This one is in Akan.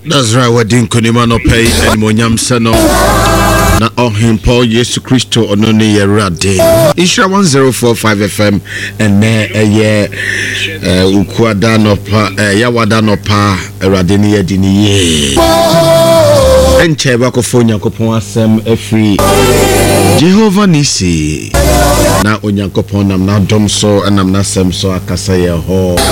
That's right, we're doing Kunima no pay and Monyam Sano. Na Ohim Paul Yesu Christo Ononi Yerade. Isha 1045 FM and ne Ukwada no pa Yawada no pa Radini Edini. Enche bakofonya kopon asem efri Jehovah Nisi. Na onyankopon nam na dom so anam na sem so akasa ye ho.